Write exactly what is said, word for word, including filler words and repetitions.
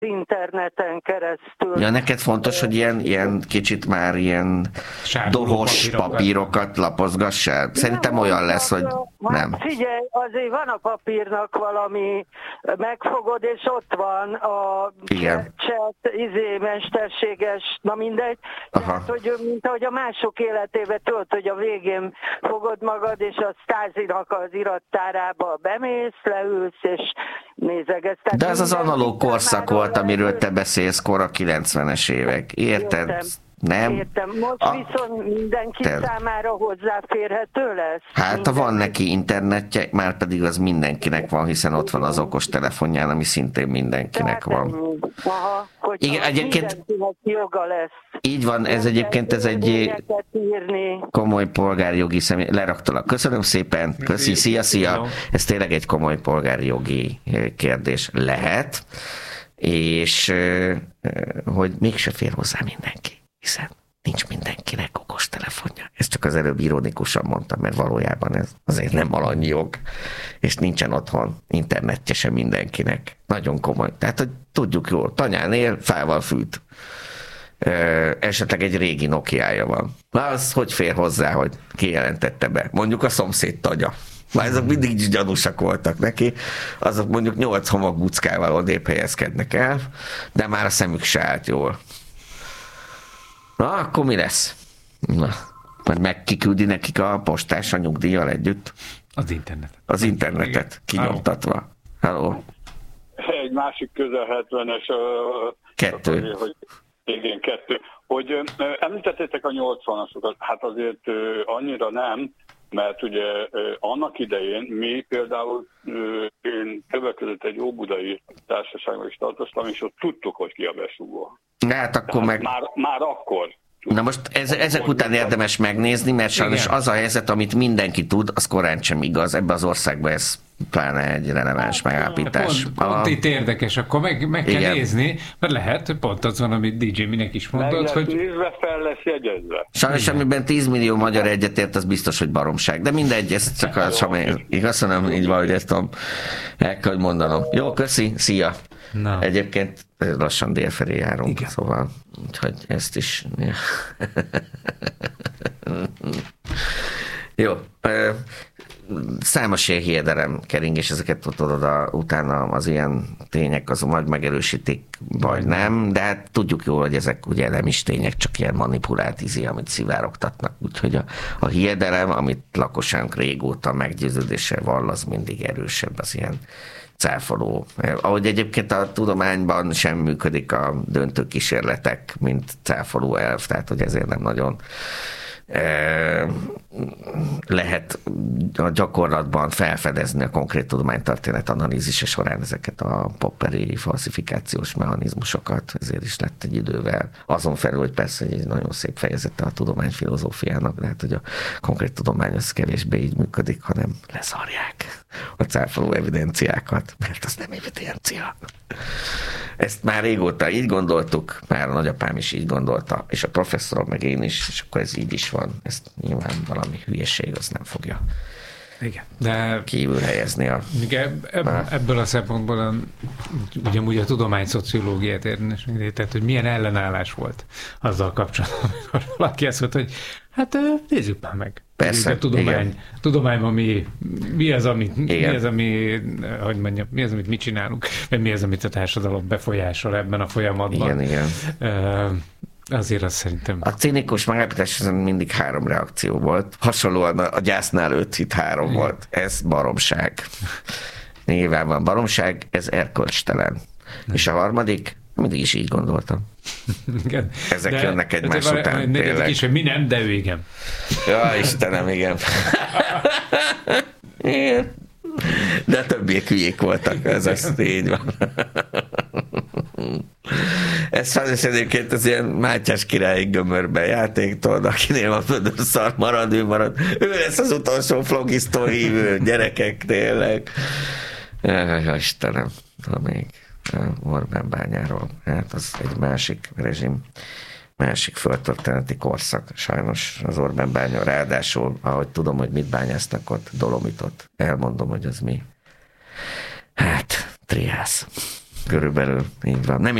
interneten keresztül. Ja, neked fontos, hogy ilyen, ilyen kicsit már ilyen Sárguló dohos papírokat. papírokat lapozgassál? Szerintem Nem, olyan lesz, hogy hát nem. Figyelj, azért van a papírnak valami, megfogod, és ott van a Igen. chat, izé, mesterséges, na mindegy. Aha. Tehát, hogy mint ahogy a mások életében tudod, hogy a végén fogod magad, és a Stasi-nak az irattárába bemész, leülsz, és nézegetsz. De ez az analóg korszak volt, amiről te lehet, beszélsz, kor a kilencvenes évek. Érted? Értem. Nem? Értem. Most A- viszont mindenki Te- számára hozzáférhető lesz? Hát, ha van Mindenki. neki internetje, már pedig az mindenkinek van, hiszen ott van az okos telefonján, ami szintén mindenkinek Tehát van. ennyi. Aha, hogy Igen, egyébként- mindenkinek joga lesz. Így van, ez egyébként ez egy Érvényeket írni. komoly polgári jogi személy. Leraktalak. Köszönöm szépen. Köszi, szia, szia. Ez tényleg egy komoly polgári jogi kérdés lehet, és ö, ö, hogy mégse fér hozzá mindenki, hiszen nincs mindenkinek okos telefonja. Ezt csak az előbb ironikusan mondtam, mert valójában ez azért nem alanyi jog, és nincsen otthon internetje sem mindenkinek. Nagyon komoly. Tehát, hogy tudjuk jól, tanyán él, fával fűt. Ö, esetleg egy régi Nokiája van. Na, az hogy fér hozzá, hogy kijelentette be? Mondjuk a szomszéd tagya. Már ezek mindig is gyanúsak voltak neki. Azok mondjuk nyolc homokbuckával odébb helyezkednek el, de már a szemük se állt jól. Na, akkor mi lesz? Na, majd megkiküldi nekik a postás a nyugdíjjal együtt? Az internet. Az internetet kinyomtatva. Halló? Egy másik közel hetvenes... ö, Kettő. azért, Hogy, igen, kettő. Hogy ö, említettétek a nyolcvanasokat, hát azért ö, annyira nem, mert ugye ö, annak idején mi például, ö, én többek között egy óbudai társaságban is tartoztam, és ott tudtuk, hogy ki a besúgó. Hát akkor Tehát meg... Már, már akkor. Na most ez, ezek után érdemes megnézni, mert sajnos Igen. az a helyzet, amit mindenki tud, az korán sem igaz. Ebben az országban ez pláne egy releváns megállapítás. Pont, pont A- itt érdekes, akkor meg, meg kell Igen. nézni, mert lehet, pont az van, amit dé dzsé minek is Meg mondott, lesz hogy nézve, fel lesz jegyezve. Sajnos, amiben tíz millió magyar egyetért, az biztos, hogy baromság. De mindegy, ez csak az, ami... Köszönöm, így van, hogy ezt tudom, el kell, hogy mondanom. Jó, köszi, szia! Na. Egyébként lassan délfelé járunk, Igen. szóval, úgyhogy ezt is... Jó. Ö, Számos ilyen hiedelem kering, és ezeket tudod, a, utána az ilyen tények azon vagy megerősítik, vagy nem, de hát tudjuk jól, hogy ezek ugye nem is tények, csak ilyen manipulált izi, amit szivárogtatnak. Úgyhogy a, a hiedelem, amit lakosánk régóta meggyőződéssel vall, az mindig erősebb, az ilyen cáfoló. Ahogy egyébként a tudományban sem működik a döntő kísérletek, mint cáfoló elv, tehát hogy ezért nem nagyon lehet a gyakorlatban felfedezni a konkrét tudománytörténet analízise során ezeket a popperi falsifikációs mechanizmusokat, ezért is lett egy idővel. Azon felül, hogy persze egy nagyon szép fejezete a tudományfilozófiának, de hát, hogy a konkrét tudomány az kevésbé így működik, hanem leszarják a cáfoló evidenciákat, mert az nem evidencia. Ezt már régóta így gondoltuk, már a nagyapám is így gondolta, és a professzor, meg én is, és akkor ez így is van. Ezt nyilván valami hülyeség, az nem fogja igen, de kívül helyezni a... ebb, ebb, ebből a szempontból a, ugyanúgy a tudományszociológiát érdemes megnézni, tehát hogy milyen ellenállás volt azzal kapcsolatban, amikor valaki azt mondta, hogy hát nézzük már meg. Persze, a tudomány, igen. tudományban mi, mi, az, amit, mi Igen. az, ami, hogy mondjam, mi az, amit mi csinálunk, vagy mi az, amit a társadalom befolyásol ebben a folyamatban. Igen, igen. Uh, azért azt szerintem... A cinikus megállapítás mindig három reakció volt. Hasonlóan a gyásznál öt hit három Igen. volt. Ez baromság. Nyilván van baromság, ez erkölcstelen. És a harmadik, mindig is így gondoltam. Igen. Ezek de, jönnek egymás de, után, Neked tényleg. is, hogy mi nem, de ő igen. Ja, Istenem, igen. Igen. De a többiek hülyék voltak, ez az így van. Ez sajnos egyébként az ilyen Mátyás királyi gömörben játék, tudod, akinél van földön szar marad, ő marad. Ő lesz az utolsó flogisztó hívő, gyerekek, tényleg. Ja, Istenem, ha még Orbán bányáról. Hát az egy másik rezsim, másik földtörténeti korszak. Sajnos az Orbán bánya, ráadásul, ahogy tudom, hogy mit bányáztak ott, dolomitot. Elmondom, hogy az mi. Hát, triász. Körülbelül, így van. Nem